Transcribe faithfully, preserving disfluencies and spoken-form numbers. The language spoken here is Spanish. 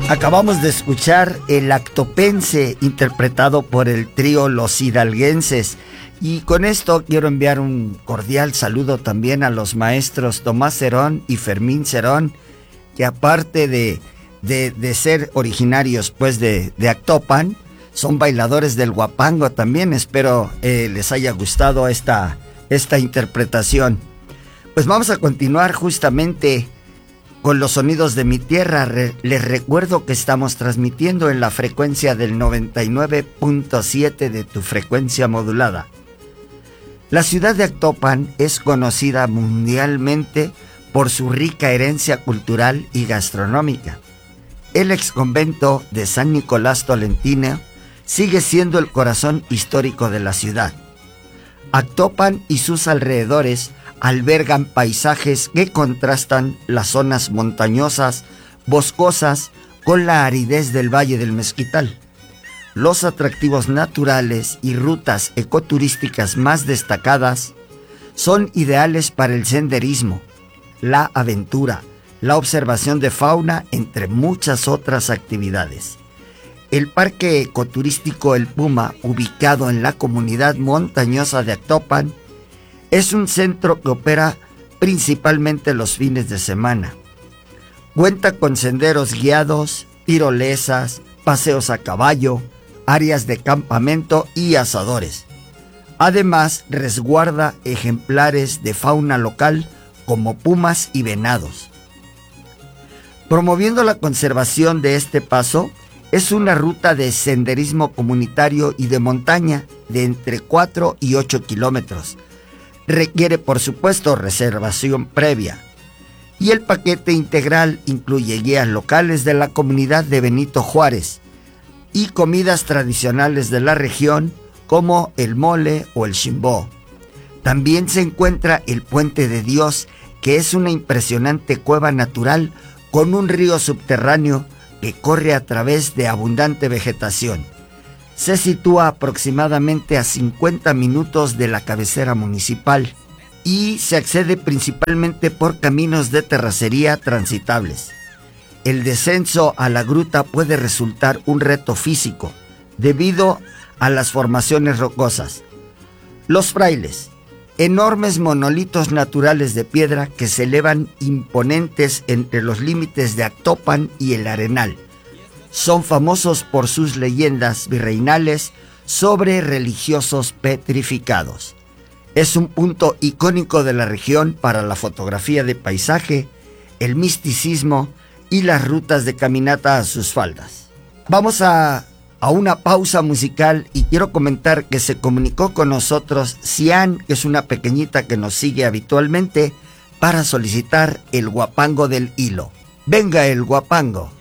Acabamos de escuchar el Actopense, interpretado por el trío Los Hidalguenses. Y con esto quiero enviar un cordial saludo también a los maestros Tomás Cerón y Fermín Cerón, que aparte de, de, de ser originarios pues de, de Actopan, son bailadores del huapango también. Espero eh, les haya gustado esta, esta interpretación. Pues vamos a continuar justamente con los sonidos de mi tierra. Re- les recuerdo que estamos transmitiendo en la frecuencia del noventa y nueve punto siete de tu frecuencia modulada. La ciudad de Actopan es conocida mundialmente por su rica herencia cultural y gastronómica. El exconvento de San Nicolás Tolentino sigue siendo el corazón histórico de la ciudad. Actopan y sus alrededores albergan paisajes que contrastan las zonas montañosas, boscosas, con la aridez del Valle del Mezquital. Los atractivos naturales y rutas ecoturísticas más destacadas son ideales para el senderismo, la aventura, la observación de fauna, entre muchas otras actividades. El Parque Ecoturístico El Puma, ubicado en la comunidad montañosa de Actopan, es un centro que opera principalmente los fines de semana. Cuenta con senderos guiados, tirolesas, paseos a caballo, áreas de campamento y asadores. Además, resguarda ejemplares de fauna local como pumas y venados. Promoviendo la conservación de este paso, es una ruta de senderismo comunitario y de montaña de entre cuatro y ocho kilómetros. Requiere, por supuesto, reservación previa. Y el paquete integral incluye guías locales de la comunidad de Benito Juárez y comidas tradicionales de la región como el mole o el chimbó. También se encuentra el Puente de Dios, que es una impresionante cueva natural con un río subterráneo que corre a través de abundante vegetación. Se sitúa aproximadamente a cincuenta minutos de la cabecera municipal y se accede principalmente por caminos de terracería transitables. El descenso a la gruta puede resultar un reto físico debido a las formaciones rocosas. Los frailes, enormes monolitos naturales de piedra que se elevan imponentes entre los límites de Actopan y el Arenal, son famosos por sus leyendas virreinales sobre religiosos petrificados. Es un punto icónico de la región para la fotografía de paisaje, el misticismo y las rutas de caminata a sus faldas. Vamos a, a una pausa musical y quiero comentar que se comunicó con nosotros Cian, que es una pequeñita que nos sigue habitualmente, para solicitar el guapango del hilo. Venga el guapango.